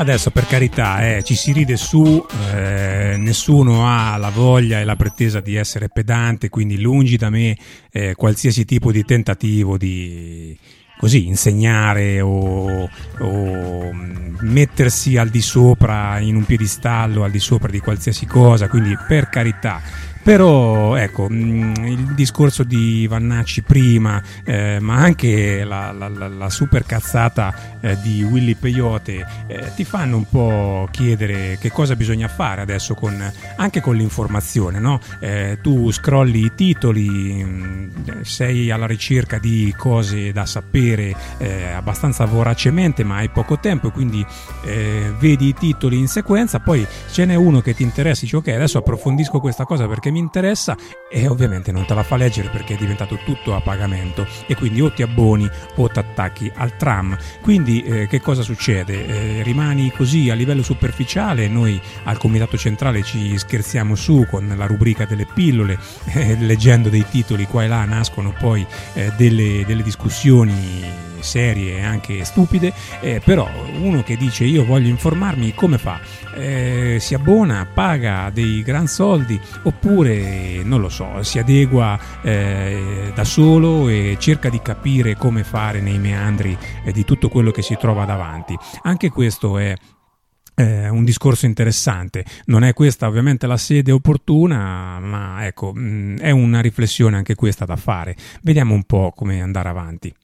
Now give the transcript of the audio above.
Adesso, per carità, ci si ride su, nessuno ha la voglia e la pretesa di essere pedante, quindi lungi da me qualsiasi tipo di tentativo di così insegnare o mettersi al di sopra in un piedistallo, al di sopra di qualsiasi cosa, quindi per carità. Però ecco, il discorso di Vannacci prima, ma anche la super cazzata di Willy Peyote ti fanno un po' chiedere che cosa bisogna fare adesso anche con l'informazione, no? Tu scrolli i titoli, sei alla ricerca di cose da sapere abbastanza voracemente, ma hai poco tempo, quindi vedi i titoli in sequenza, poi ce n'è uno che ti interessa, dici ok, adesso approfondisco questa cosa perché mi interessa, e ovviamente non te la fa leggere perché è diventato tutto a pagamento, e quindi o ti abboni o ti attacchi al tram. Quindi che cosa succede? Rimani così a livello superficiale. Noi al Comitato Centrale ci scherziamo su con la rubrica delle pillole, leggendo dei titoli qua e là nascono poi delle discussioni serie e anche stupide, però uno che dice io voglio informarmi, come fa? Si abbona, paga dei gran soldi, oppure non lo so, si adegua da solo e cerca di capire come fare nei meandri di tutto quello che si trova davanti. Anche questo è un discorso interessante. Non è questa ovviamente la sede opportuna, ma ecco, è una riflessione anche questa da fare. Vediamo un po' come andare avanti.